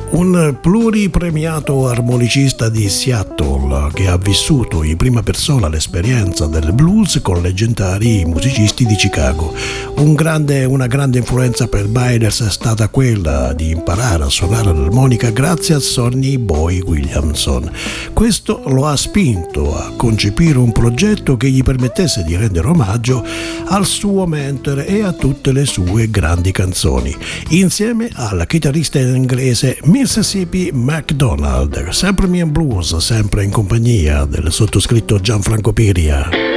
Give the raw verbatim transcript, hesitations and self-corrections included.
Un pluripremiato armonicista di Seattle che ha vissuto in prima persona l'esperienza del blues con leggendari musicisti di Chicago. Un grande, una grande influenza per Byers è stata quella di imparare a suonare l'armonica grazie a Sonny Boy Williamson. Questo lo ha spinto a concepire un progetto che gli permettesse di rendere omaggio al suo mentore e a tutte le sue grandi canzoni, insieme al chitarrista inglese Mississippi MacDonald. Sempre in blues, sempre in compagnia del sottoscritto Gianfranco Piria.